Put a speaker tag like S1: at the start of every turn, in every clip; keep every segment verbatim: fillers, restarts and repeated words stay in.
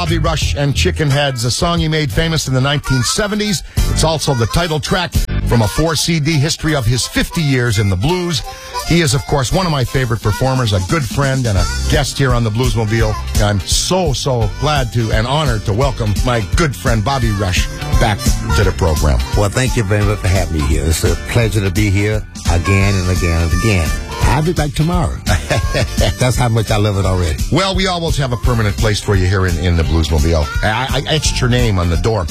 S1: Bobby Rush and Chicken Heads, a song he made famous in the nineteen seventies. It's also the title track from a four C D history of his fifty years in the blues. He is, of course, one of my favorite performers, a good friend and a guest here on the Bluesmobile. I'm so, so glad to and honored to welcome my good friend Bobby Rush back to the program.
S2: Well, thank you very much for having me here. It's a pleasure to be here again and again and again. I'll be back tomorrow. That's how much I love it already.
S1: Well, we always have a permanent place for you here in, in the Bluesmobile. I, I etched your name on the door.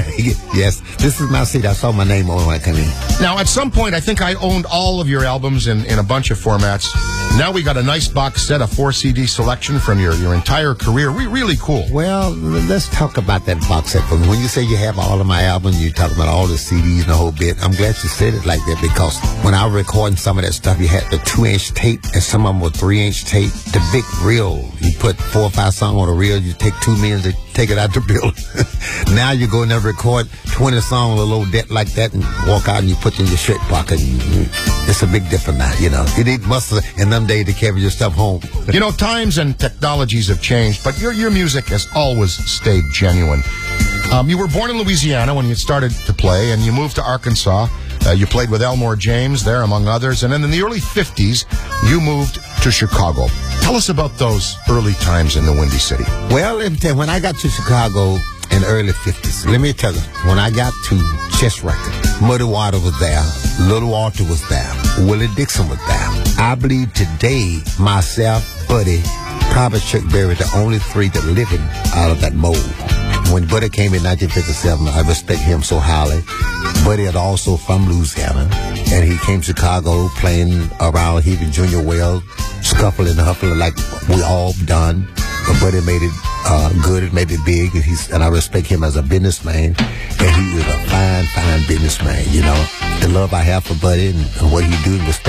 S2: Yes, this is my seat. I saw my name on when I come in.
S1: Now, at some point, I think I owned all of your albums in, in a bunch of formats. Now we got a nice box set, a four C D selection from your, your entire career. Re- really cool.
S2: Well, let's talk about that box set. When you say you have all of my albums, you're talking about all the C Ds and the whole bit. I'm glad you said it like that, because when I was recording some of that stuff, you had the two-inch tape, and some of them were three-inch tape. The big reel, you put four or five songs on a reel, you take two minutes to take it out the bill. Now you go and record twenty songs with a little debt like that and walk out and you put it in your shirt pocket. And it's a big difference now, you know. You need muscle in them days to carry your stuff home.
S1: You know, times and technologies have changed, but your your music has always stayed genuine. Um, you were born in Louisiana when you started to play, and you moved to Arkansas. Uh, you played with Elmore James there, among others. And then in the early fifties, you moved to Chicago. Tell us about those early times in the Windy City.
S2: Well, let me tell you, when I got to Chicago in the early fifties, let me tell you, when I got to Chess Records, Muddy Water was there, Little Walter was there, Willie Dixon was there. I believe today, myself, Buddy, probably Chuck Berry, the only three that are living out of that mold. When Buddy came in nineteen fifty-seven, I respect him so highly. Buddy is also from Louisiana, and he came to Chicago playing around Heavy Junior Wells, scuffling and huffling like we all done. But Buddy made it uh, good, it made it big, and, he's, and I respect him as a businessman, and he is a fine, fine businessman, you know. The love I have for Buddy and, and what he do and respect